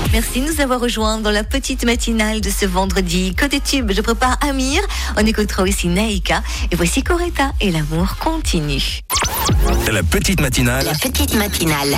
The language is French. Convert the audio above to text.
Merci de nous avoir rejoints dans la petite matinale de ce vendredi. Côté tube, je prépare Amir. On écoutera aussi Naïka. Et voici Coretta et l'amour continue. La petite matinale. La petite matinale.